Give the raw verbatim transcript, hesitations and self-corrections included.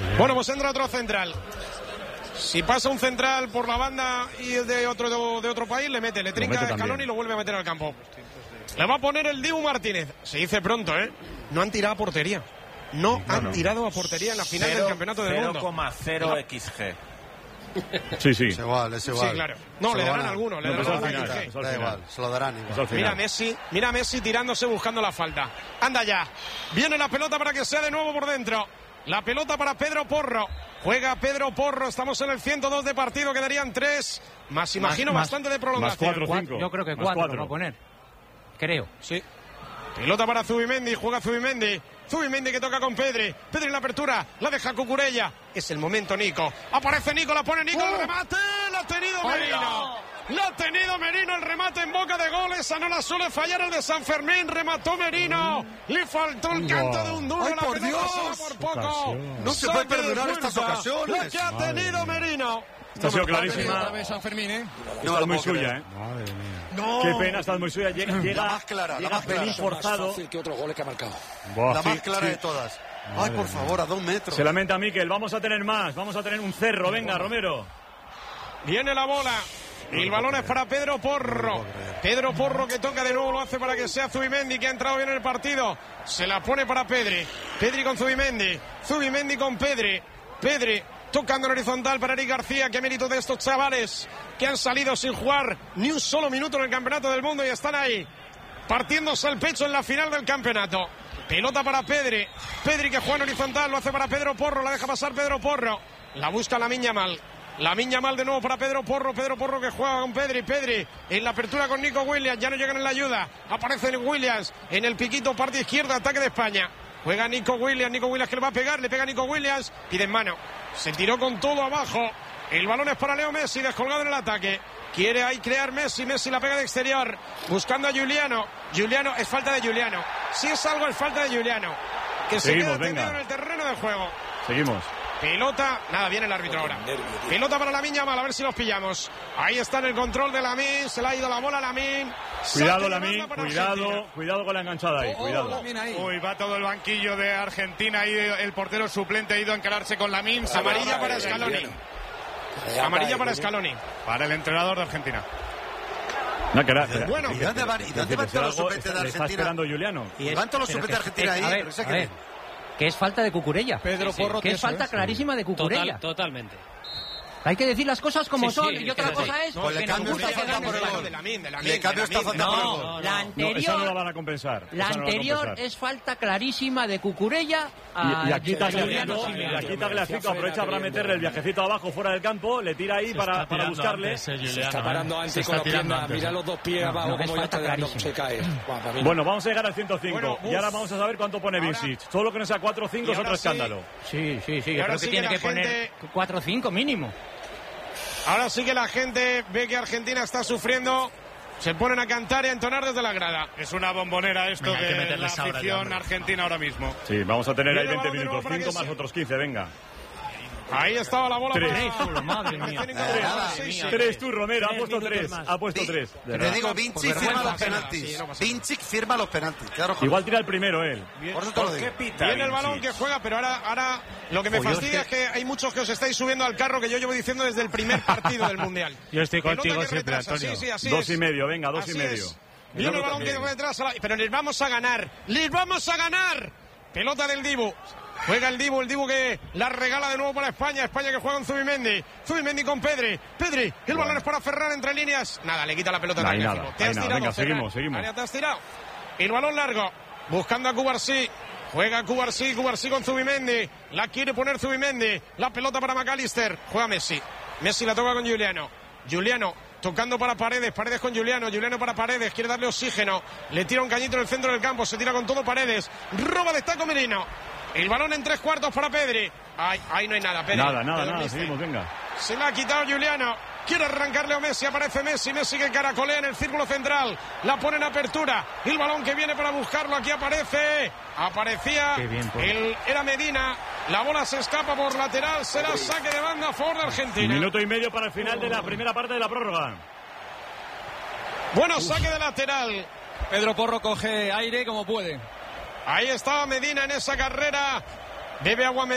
Bueno, pues entra otro central. Si pasa un central por la banda y es de otro, de otro país, le mete, le trinca a Scaloni y lo vuelve a meter al campo. Le va a poner el Dibu Martínez. Se dice pronto, ¿eh? No han tirado a portería. No, no han no. tirado a portería en la final cero, del Campeonato del Mundo. cero coma cero equis ge. Sí, sí. Es igual, es igual. Sí, claro. No, se le darán alguno. Le no, darán al final, final, da igual, se lo darán igual. Mira Messi, mira Messi tirándose buscando la falta. Anda ya. Viene la pelota para que sea de nuevo por dentro. La pelota para Pedro Porro. Juega Pedro Porro. Estamos en el ciento dos de partido. Quedarían tres. Más imagino más, bastante de prolongación. Más cuatro, cinco. Yo creo que cuatro, cuatro. Va a poner. Creo. Sí. Pelota para Zubimendi. Juega Zubimendi. Zubimendi que toca con Pedri. Pedri en la apertura. La deja Cucurella. Es el momento, Nico. Aparece Nico. La pone Nico. ¡Oh! El remate. Lo ha tenido Merino. Lo ha tenido Merino. El remate en boca de gol. Esa no la suele fallar el de San Fermín. Remató Merino. Le faltó el canto de un duro. ¡Ay, la por Dios! por poco. No se puede perdonar estas ocasiones. Lo que ha tenido Merino. Esta ha sido clarísima. Otra vez San Fermín, ¿eh? No, es muy suya, ¿eh? Madre mía. No. Qué pena, está muy suya. Llega, llega, la más clara, llega la más pelín clara. forzado. Más fácil que otros goles que ha marcado. Buah, La sí, más clara sí. de todas. Madre Ay, por favor, a dos metros. Se lamenta Mikel. Vamos a tener más. Vamos a tener un cerro. Venga, Romero. Viene la bola. Y el balón es para Pedro Porro. Pedro Porro que toca de nuevo, lo hace para que sea Zubimendi, que ha entrado bien en el partido. Se la pone para Pedri. Pedri con Zubimendi. Zubimendi con Pedri. Pedri tocando en horizontal para Eric García. Qué mérito de estos chavales que han salido sin jugar ni un solo minuto en el Campeonato del Mundo y están ahí partiéndose el pecho en la final del campeonato. Pelota para Pedri. Pedri que juega en horizontal, lo hace para Pedro Porro. La deja pasar Pedro Porro. La busca Lamine Yamal. Lamine Yamal de nuevo para Pedro Porro. Pedro Porro que juega con Pedri. Pedri en la apertura con Nico Williams. Ya no llegan en la ayuda. Aparece Williams en el piquito, parte izquierda, ataque de España. Juega Nico Williams. Nico Williams que le va a pegar. Le pega Nico Williams. Pide en mano. Se tiró con todo abajo. El balón es para Leo Messi, descolgado en el ataque. Quiere ahí crear Messi. Messi la pega de exterior. Buscando a Giuliano. Giuliano, es falta de Giuliano. Si es algo, es falta de Giuliano. Que se Seguimos, queda tendido venga. en el terreno de juego. Seguimos. Pelota, nada, viene el árbitro ahora. Pelota para Lamine Yamal, a ver si los pillamos. Ahí está en el control de Lamine, se le ha ido la bola a Lamine. Cuidado, Lamine, cuidado, cuidado con la enganchada ahí, cuidado. Uy, va todo el banquillo de Argentina y el portero suplente ha ido a encararse con Lamine. Amarilla para Scaloni. Amarilla para Scaloni. Para el entrenador de Argentina. No, que era, Bueno, ¿Y dónde van, y dónde van todos los suplentes de Está Argentina? esperando Juliano. ¿Y van todos los Pero suplentes de que- Argentina ahí? a ver, ¿Pero qué se a ver, creen? que es falta de Cucurella. Pedro Sí, sí. Porro, que es falta clarísima de Cucurella. Total, totalmente. Hay que decir las cosas como Sí, son. sí, y otra sí, cosa sí. es Pues le que nos cambio gusta esta que falta gane por el España. gol. de Lamine, de Lamine, Le cambio de esta Lamine. falta por el No, gol. la No, esa anterior, no la van a compensar. la esa no van a anterior compensar. es falta clarísima de Cucurella a Y, y aquí Juliano Tagliafico, Simeone. y aquí Tagliafico aprovecha para meterle el viajecito abajo fuera del campo, le tira ahí para, para buscarle. Se está parando antes con las piernas. Mira los dos pies No, abajo no, es como ya falta está dando, clarísima. se cae. Buah, para mí. Bueno, vamos a llegar al ciento cinco Bueno, y uf. ahora vamos a saber cuánto pone Ahora- Vincic. Todo lo que no sea cuatro o cinco Y es otro ahora sí. escándalo. Sí, sí, sí. Y Yo ahora creo sí que que tiene la que poner gente- cuatro o cinco mínimo. Ahora sí que la gente ve que Argentina está sufriendo. Se ponen a cantar y a entonar desde la grada. Es una bombonera esto Venga, hay que de la meterles ahora ya, afición hombre. argentina ahora mismo. Sí, vamos a tener Viene ahí el veinte balón de nuevo minutos, para cinco que más se- otros quince, venga. Ahí estaba la bola Tres. para... Tres solo, madre mía. Recién Eh, incorporado, nada. sí, sí. Tres tú, Romero, ha Tres puesto minutos tres, más. ha puesto Sí, tres. de Te verdad. digo, Por Vincic vergüenza firma los ajena, penaltis. sí, no pasa nada. Vincic firma los penaltis. Claro, joder. Igual tira el primero él. Por eso te lo ¿Por digo. qué pita Viene el Vincic? balón que juega, pero ahora, ahora lo que me Pues yo fastidia es es que hay muchos que os estáis subiendo al carro que yo llevo diciendo desde el primer partido del Mundial. Yo estoy Pelota contigo que siempre, retrasa, Antonio. Sí, sí, así Dos es. y medio, venga, dos Así y medio. es. Viene el balón que retrasa, la- pero les vamos a ganar. ¡Les vamos a ganar! Pelota del Dibu. Juega el Dibu, el Dibu que la regala de nuevo para España. España que juega con Zubimendi. Zubimendi con Pedri. Pedri, el balón es para Ferran entre líneas. Nada, le quita la pelota No a hay Tagliafico. nada, Te hay has nada. tirado, Venga, Ferran. seguimos, seguimos. Vale, te has tirado. El balón largo. Buscando a Cubarsí. Juega Cubarsí, Cubarsí con Zubimendi. La quiere poner Zubimendi. La pelota para McAllister. Juega Messi. Messi la toca con Giuliano. Giuliano tocando para Paredes. Paredes con Giuliano. Giuliano para Paredes. Quiere darle oxígeno. Le tira un cañito en el centro del campo. Se tira con todo Paredes. Roba de Taco Merino. El balón en tres cuartos para Pedri. Ay, ahí no hay nada, Pedri. Nada, Te nada, nada, dormiste. seguimos, venga. Se la ha quitado Giuliano. Quiere arrancarle a Messi. Aparece Messi. Messi que caracolea en el círculo central. La pone en apertura. El balón que viene para buscarlo. Aquí aparece. Aparecía. Qué bien, por- el, era Medina. La bola se escapa por lateral. Será saque de banda a favor de Argentina. Minuto y medio para el final de la primera parte de la prórroga. Bueno, saque de lateral. Pedro Porro coge aire como puede. Ahí estaba Medina en esa carrera. Bebe agua Medina.